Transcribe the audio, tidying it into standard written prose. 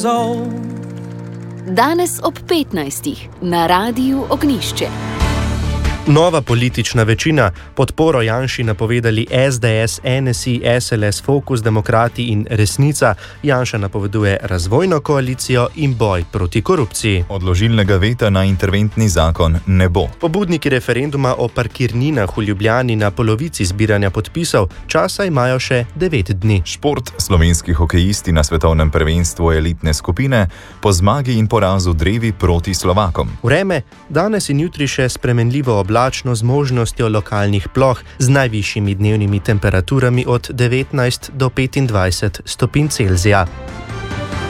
Danes ob 15. na Radiu Ognjišče. Nova politična večina, podporo Janši napovedali SDS, NSI, SLS, Fokus, Demokrati in Resnica. Janša napoveduje razvojno koalicijo in boj proti korupciji. Odložilnega veta na interventni zakon ne bo. Pobudniki referenduma o parkirninah v Ljubljani na polovici zbiranja podpisov, časa imajo še 9 dni. Šport, slovenski hokejisti na svetovnem prvenstvu elitne skupine, po zmagi in porazu drevi proti Slovakom. Vreme, danes in jutri še spremenljivo oblačno z možnostjo lokalnih ploh z najvišjimi dnevnimi temperaturami od 19 do 25 stopinj Celzija.